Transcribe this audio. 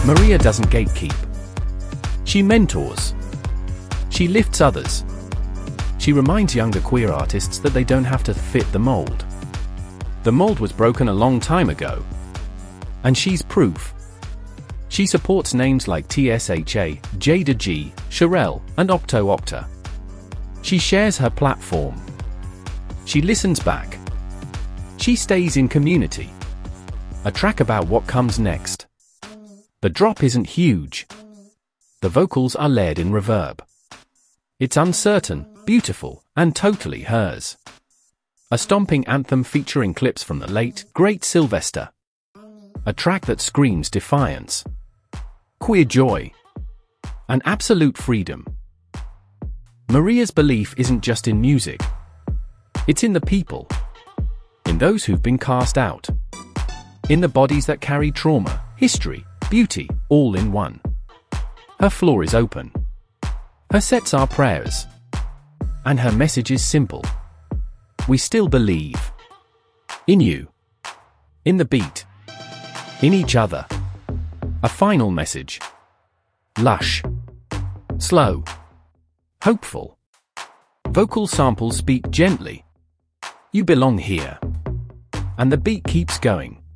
Maria doesn't gatekeep. She mentors. She lifts others. She reminds younger queer artists that they don't have to fit the mold. The mold was broken a long time ago. And she's proof. She supports names like TSHA, Jada G, Sherelle, and Octo Octa. She shares her platform. She listens back. She stays in community. A track about what comes next. The drop isn't huge. The vocals are layered in reverb. It's uncertain, beautiful, and totally hers. A stomping anthem featuring clips from the late, great Sylvester. A track that screams defiance. Queer joy. And absolute freedom. Maria's belief isn't just in music. It's in the people. In those who've been cast out. In the bodies that carry trauma, history, beauty, all in one. Her floor is open. Her sets are prayers. And her message is simple. We still believe. In you. In the beat. In each other. A final message. Lush. Slow. Hopeful. Vocal samples speak gently. You belong here. And the beat keeps going.